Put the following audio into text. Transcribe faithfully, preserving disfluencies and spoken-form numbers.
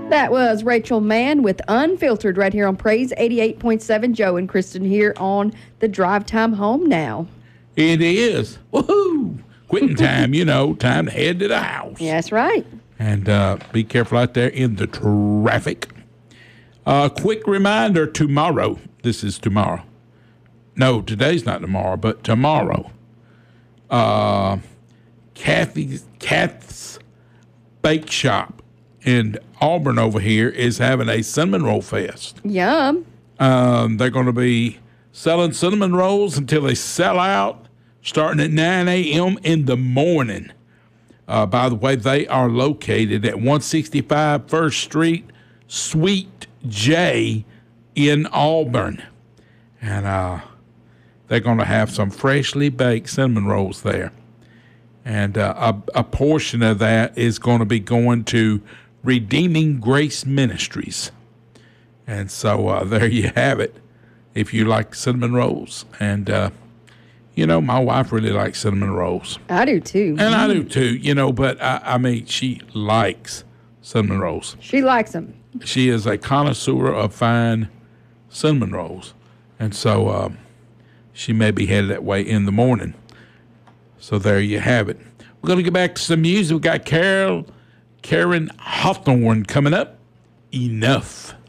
That was Rachel Mann with Unfiltered right here on Praise eighty-eight point seven. Joe and Kristen here on the drive time home now. It is. Woohoo! Quitting time, you know, time to head to the house. Yeah, that's right. And uh, be careful out there in the traffic. A uh, quick reminder, tomorrow, this is tomorrow. No, today's not tomorrow, but tomorrow. Uh, Kathy's, Kath's Bake Shop in Auburn over here is having a cinnamon roll fest. Yum. Um, they're going to be selling cinnamon rolls until they sell out, starting at nine a.m. in the morning. Uh, by the way, they are located at one sixty-five First Street, Suite J in Auburn. And uh, they're going to have some freshly baked cinnamon rolls there. And uh, a, a portion of that is going to be going to Redeeming Grace Ministries. And so uh, there you have it, if you like cinnamon rolls. And, uh, you know, my wife really likes cinnamon rolls. I do, too. And I do, too, you know, but, I, I mean, she likes cinnamon rolls. She likes them. She is a connoisseur of fine cinnamon rolls. And so uh, she may be headed that way in the morning. So there you have it. We're going to get back to some music. We got Carol, Karen Hawthorne coming up. Enough.